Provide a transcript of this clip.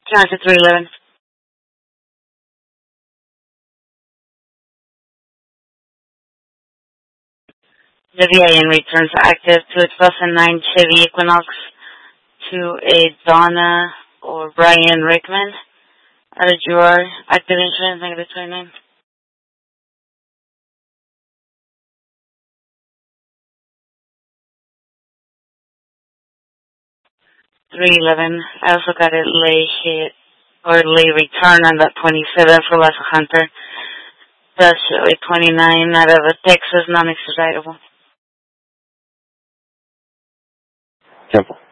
Transit 311. The VIN returns active to a 2009 Chevy Equinox to a Donna or Brian Rickman. Added your active insurance negative 29. 311. I also got a lay hit or lay return on that 27 for Las Hunter. Does show a 29 out of a Texas non-extraditable. Simple.